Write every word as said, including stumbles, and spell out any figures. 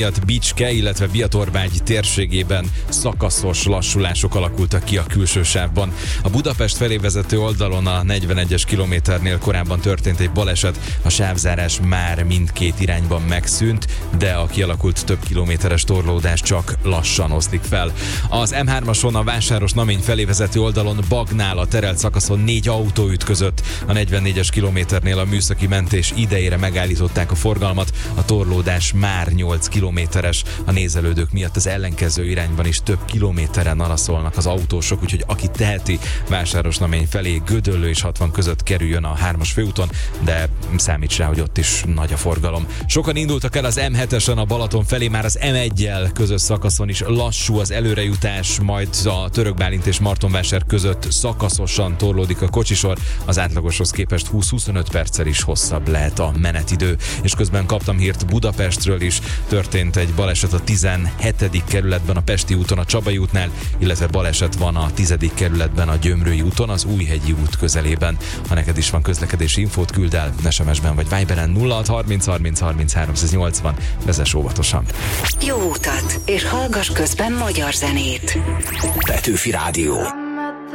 Bicske, illetve Biatorbágy térségében szakaszos lassulások alakultak ki a külső sávban. A Budapest felé vezető oldalon a negyvenegyes kilométernél korábban történt egy baleset, a sávzárás már mindkét irányban megszűnt, de a kialakult több kilométeres torlódás csak lassan oszlik fel. Az em hármason a Vásáros-Namény felé vezető oldalon Bagnál a terelt szakaszon négy autó ütközött. A negyvennégyes kilométernél a műszaki mentés idejére megállították a forgalmat, a torlódás már nyolc kilométeres. A nézelődők miatt az ellenkező irányban is több kilométeren alaszolnak az autósok, úgyhogy aki teheti, Vásáros-Namény felé Gödöllő és hatvan között kerüljön a hármas főúton, de számíts rá, hogy ott is nagy a forgalom. Sokan indultak el az em hetesen a Balaton felé, már az em egyel közös szakaszon is lassú az előrejutás, majd a Török Bálint és Martonvásár között szakaszosan torlódik a kocsisor, az átlagoshoz képest húsz-huszonöt perccel is hosszabb lehet a menetidő. És közben kaptam hírt Budapestről is, történt egy baleset a tizenhetedik kerületben a Pesti úton a Csabai útnál, illetve baleset van a tizedik kerületben a Gyömrői úton az Újhegyi út közelében. Ha neked is van közlekedési infót, küld el es em es-ben vagy Viberen nulla hat harminc harminc harminc háromszáznyolcvan. Vezess óvatosan. Jó utat, és hallgass közben magyar zenét. Petőfi Rádió.